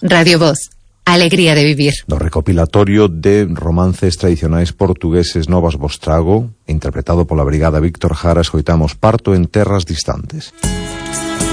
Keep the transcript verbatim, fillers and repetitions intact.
Radio Voz, alegría de vivir. No recopilatorio de romances tradicionais portugueses Novas vos trago, interpretado pola Brigada Víctor Jara, escoitamos Parto en terras distantes.